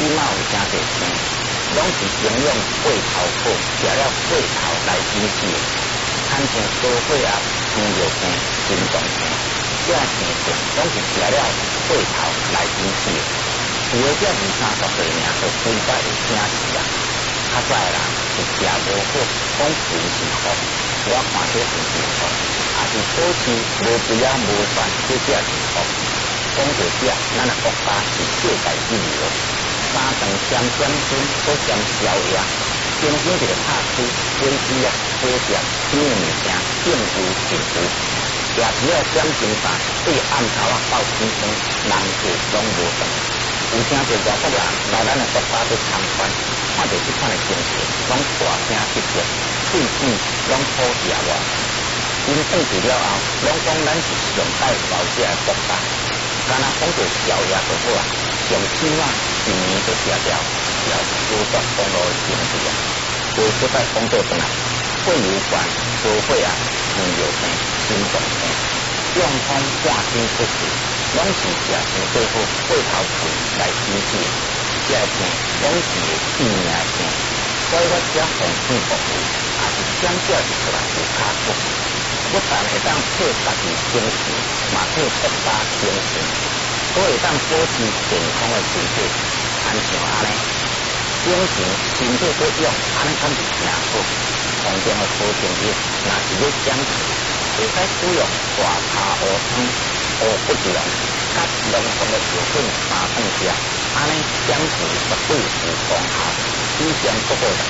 嘛有真侪病，拢是营养过头好，食了过头来引起的，产生高血压、糖尿病、心脏病，这病症拢是食了过头来引起的。除了这2-3岁尔，就规家会醒起啊。较早的人是食无好，讲肥是福，我看这是福，也是保持无肥啊无酸，这是福。讲到这，咱的国家是世界第2了，3顿兼减脂，搁兼宵夜，精神一个拍出，飞机啊，好食，什么物件应有尽有。夜皮啊减精饭，对暗头啊爆青春，人气拢无同。有真侪外国人来咱的国家去参观，看到这款的情形，拢大声直叫，喙齿拢吐舌外。因转去了后，拢讲咱是上代保这的国家，敢若讲到宵夜就好啊，上起码1年就食掉，了超脱公路的经济啊。话说再讲倒转来，血流管、高血压、糖尿病、心脏病，中风半身不遂，拢是食伤过好过头肥来引起的。这个病拢是会致命的病，所以我只要防止服务，也是减少一出来有卡苦。不但会当替家己精神，嘛替国家精神，都会当保持健康的身体。亲像安尼，精神身体在用，安尼敢是真好。当中的好成绩，若是要减肥，会使使用大茶乌汤、乌骨龙、甲浓浓的药粉3顿食，安尼减肥绝对有功效。以前国宝